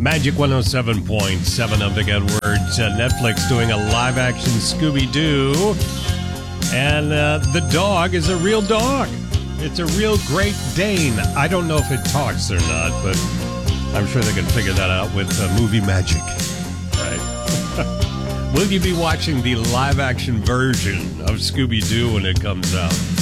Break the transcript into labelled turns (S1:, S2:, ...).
S1: Magic 107.7, I'm Vic Edwards. Netflix doing a live-action Scooby-Doo. And the dog is a real dog. It's a real Great Dane. I don't know if it talks or not, but I'm sure they can figure that out with movie magic. Right? Will you be watching the live-action version of Scooby-Doo when it comes out?